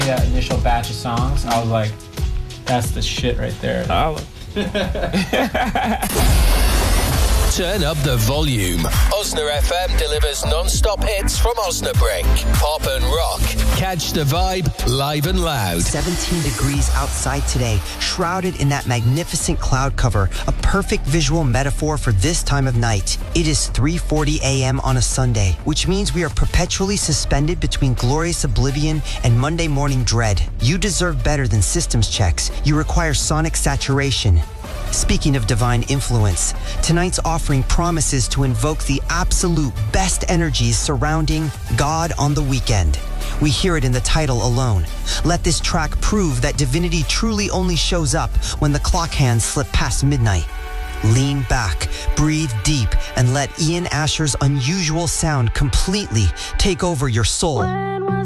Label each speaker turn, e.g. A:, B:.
A: that initial batch of songs, I was like, that's the shit right there.
B: Turn up the volume. Osna FM delivers non-stop hits from Osnabrück. Pop and rock. Catch the vibe live and loud.
C: 17 degrees outside today, shrouded in that magnificent cloud cover, a perfect visual metaphor for this time of night. It is 3:40 a.m. on a Sunday, which means we are perpetually suspended between glorious oblivion and Monday morning dread. You deserve better than systems checks. You require sonic saturation. Speaking of divine influence, tonight's offering promises to invoke the absolute best energies surrounding God on the weekend. We hear it in the title alone. Let this track prove that divinity truly only shows up when the clock hands slip past midnight. Lean back, breathe deep, and let Ian Asher's unusual sound completely take over your soul.